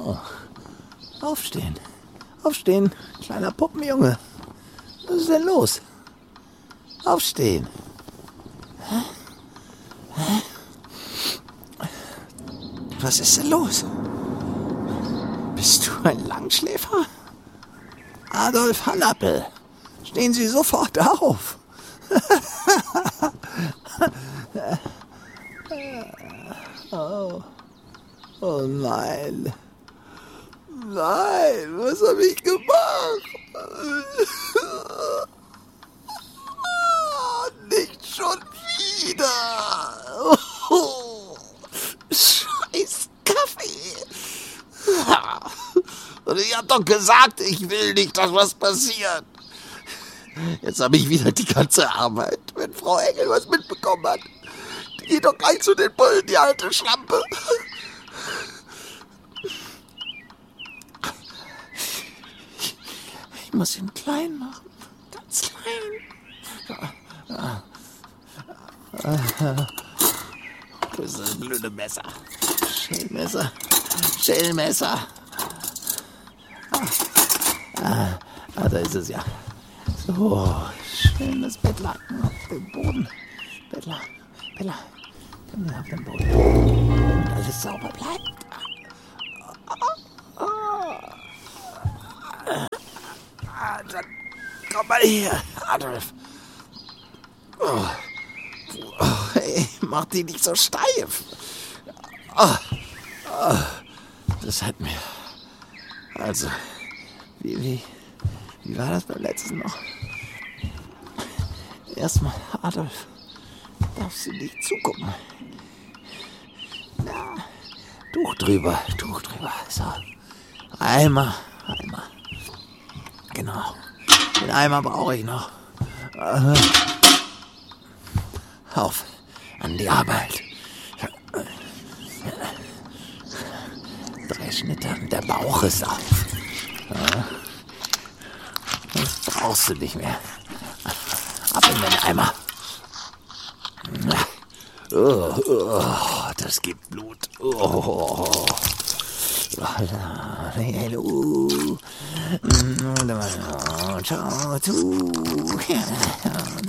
Aufstehen. Aufstehen, kleiner Puppenjunge. Was ist denn los? Aufstehen. Hä? Was ist denn los? Bist du ein Langschläfer? Adolf Hannappel, stehen Sie sofort auf. Oh nein. Nein, was habe ich gemacht? Nicht schon wieder. Scheiß Kaffee. Und ich hab doch gesagt, ich will nicht, dass was passiert. Jetzt habe ich wieder die ganze Arbeit. Wenn Frau Engel was mitbekommen hat, die geht doch gleich zu den Bullen, die alte Schlampe. Ich muss ihn klein machen. Ganz klein. Das blöde Messer. Schälmesser. Schälmesser. Da ist es ja. So, schön das Bettlaken auf dem Boden. Bettlaken. Auf dem Boden. Und alles sauber bleibt. Dann komm mal her, Adolf. Hey, mach die nicht so steif. Das hat mir... Also, wie war das beim letzten noch? Erstmal, Adolf, darfst du nicht zugucken. Na, Tuch drüber. So, Eimer. Genau, den Eimer brauche ich noch. Auf, an die Arbeit. 3 Schnitte und der Bauch ist auf. Das brauchst du nicht mehr. Ab in den Eimer. Das gibt Blut. Hallo. Ciao,